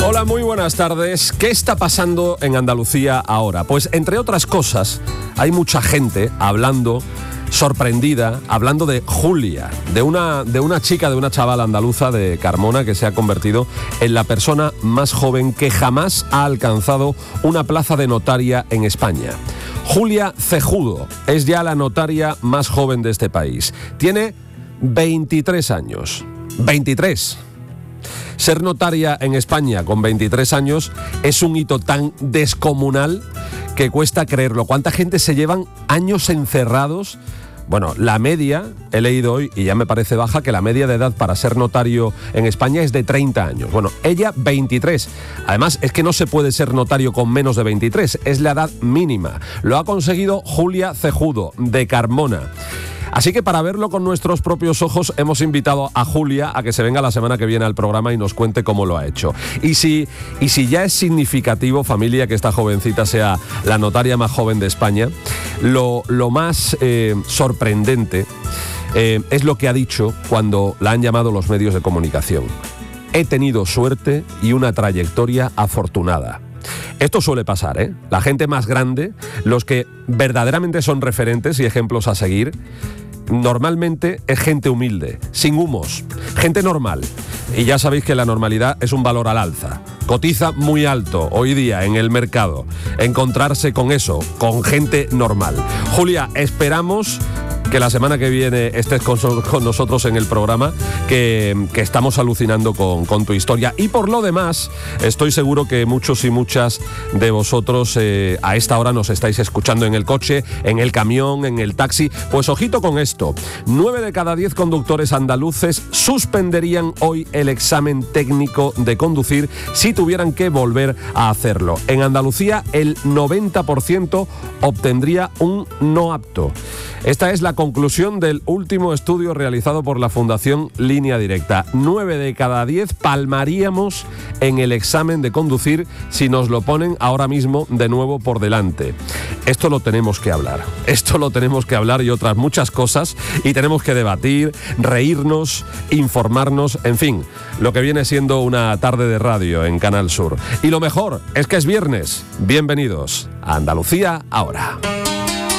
Hola, muy buenas tardes. ¿Qué está pasando en Andalucía ahora? Pues, entre otras cosas, hay mucha gente hablando, sorprendida, hablando de Julia, de una chica, de una chavala andaluza de Carmona que se ha convertido en la persona más joven que jamás ha alcanzado una plaza de notaria en España. Julia Cejudo es ya la notaria más joven de este país. Tiene 23 años. 23. Ser notaria en España con 23 años es un hito tan descomunal que cuesta creerlo. ¿Cuánta gente se llevan años encerrados? Bueno, la media, he leído hoy, y ya me parece baja, que la media de edad para ser notario en España es de 30 años. Bueno, ella 23. Además, es que no se puede ser notario con menos de 23, es la edad mínima. Lo ha conseguido Julia Cejudo, de Carmona. Así que para verlo con nuestros propios ojos hemos invitado a Julia a que se venga la semana que viene al programa y nos cuente cómo lo ha hecho. Y si ya es significativo, familia, que esta jovencita sea la notaria más joven de España, lo más sorprendente es lo que ha dicho cuando la han llamado los medios de comunicación. He tenido suerte y una trayectoria afortunada. Esto suele pasar, ¿eh? La gente más grande, los que verdaderamente son referentes y ejemplos a seguir, normalmente es gente humilde, sin humos, gente normal. Y ya sabéis que la normalidad es un valor al alza. Cotiza muy alto hoy día en el mercado encontrarse con eso, con gente normal. Julia, esperamos que la semana que viene estés con nosotros en el programa, que estamos alucinando con tu historia. Y por lo demás, estoy seguro que muchos y muchas de vosotros a esta hora nos estáis escuchando en el coche, en el camión, en el taxi. Pues ojito con esto. 9 de cada 10 conductores andaluces suspenderían hoy el examen técnico de conducir si tuvieran que volver a hacerlo. En Andalucía, el 90% obtendría un no apto. Esta es la conclusión del último estudio realizado por la Fundación Línea Directa. 9 de cada 10 palmaríamos en el examen de conducir si nos lo ponen ahora mismo de nuevo por delante. Esto lo tenemos que hablar. Esto lo tenemos que hablar y otras muchas cosas. Y tenemos que debatir, reírnos, informarnos, en fin, lo que viene siendo una tarde de radio en Canal Sur. Y lo mejor es que es viernes. Bienvenidos a Andalucía ahora.